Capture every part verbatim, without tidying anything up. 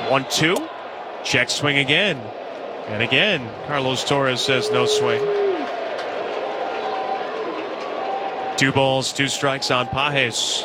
one two. Check swing again. And again, Carlos Torres says no swing. Two balls, two strikes on Pages.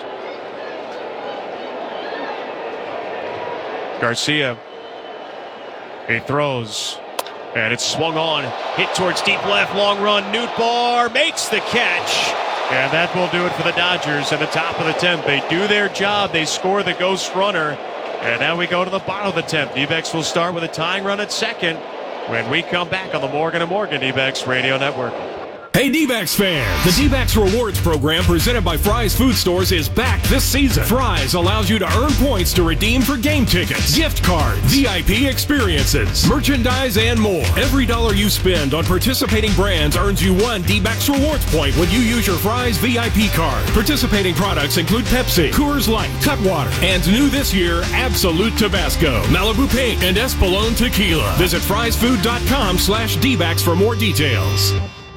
Garcia. He throws. And it's swung on. Hit towards deep left. Long run. Nootbaar makes the catch. And that will do it for the Dodgers at the top of the tenth. They do their job. They score the ghost runner. And now we go to the bottom of the tenth. D-backs will start with a tying run at second when we come back on the Morgan and Morgan D-backs Radio Network. Hey D-backs fans, the D-backs Rewards program presented by Fry's Food Stores is back this season. Fry's allows you to earn points to redeem for game tickets, gift cards, V I P experiences, merchandise, and more. Every dollar you spend on participating brands earns you one D-backs Rewards point when you use your Fry's V I P card. Participating products include Pepsi, Coors Light, Cutwater, and new this year, Absolute Tabasco, Malibu Pink, and Espolón Tequila. Visit frysfood.com slash D-backs for more details.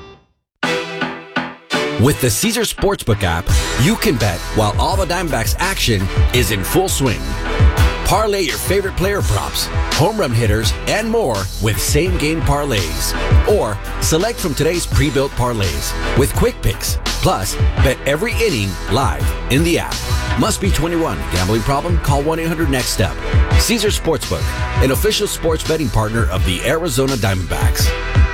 With the Caesars Sportsbook app, you can bet while all the Diamondbacks action is in full swing. Parlay your favorite player props, home run hitters, and more with same-game parlays. Or select from today's pre-built parlays with quick picks. Plus, bet every inning live in the app. Must be twenty-one. Gambling problem? Call one eight hundred next step. Caesars Sportsbook, an official sports betting partner of the Arizona Diamondbacks.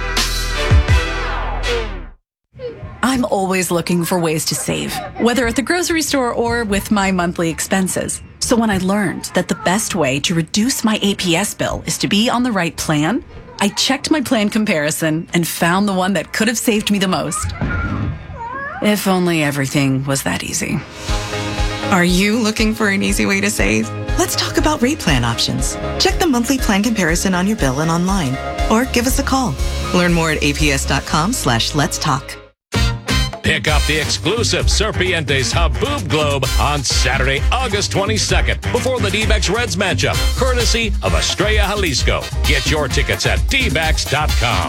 I'm always looking for ways to save, whether at the grocery store or with my monthly expenses. So when I learned that the best way to reduce my A P S bill is to be on the right plan, I checked my plan comparison and found the one that could have saved me the most. If only everything was that easy. Are you looking for an easy way to save? Let's talk about rate plan options. Check the monthly plan comparison on your bill and online, or give us a call. Learn more at aps.com slash let's talk. Pick up the exclusive Serpientes Haboob Globe on Saturday, August twenty-second, before the D-backs Reds matchup, courtesy of Estrella Jalisco. Get your tickets at d backs dot com.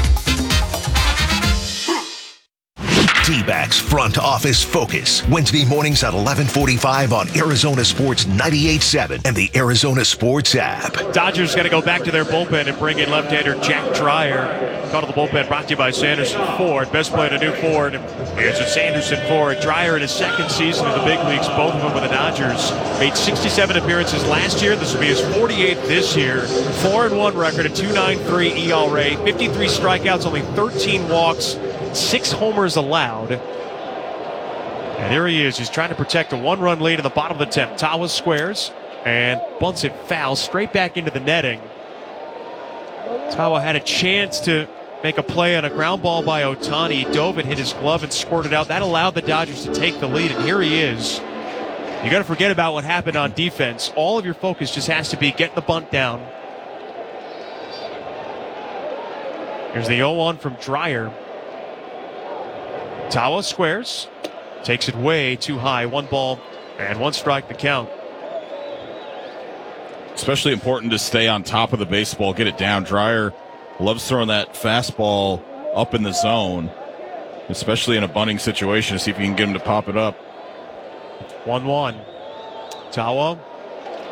D-backs Front Office Focus, Wednesday mornings at eleven forty-five on Arizona Sports ninety-eight point seven and the Arizona Sports app. Dodgers got to go back to their bullpen and bring in left-hander Jack Dreyer. Call to the bullpen brought to you by Sanderson Ford. Best play to new Ford. Here's a Sanderson Ford. Dreyer in his second season in the big leagues, both of them with the Dodgers. Made sixty-seven appearances last year. This will be his forty-eighth this year. four and one record, a two point nine three E R A, fifty-three strikeouts, only thirteen walks, six homers allowed. And here he is. He's trying to protect a one-run lead in the bottom of the tenth. Tawa squares and bunts it foul straight back into the netting. Tawa had a chance to make a play on a ground ball by Ohtani. He dove and hit his glove and squirted out. That allowed the Dodgers to take the lead, and here he is. You got to forget about what happened on defense. All of your focus just has to be getting the bunt down. Here's the oh one from Dreyer. Tawa squares. Takes it way too high. One ball and one strike to count. Especially important to stay on top of the baseball, get it down. Dreyer loves throwing that fastball up in the zone, especially in a bunting situation, to see if you can get him to pop it up. one one. Tawa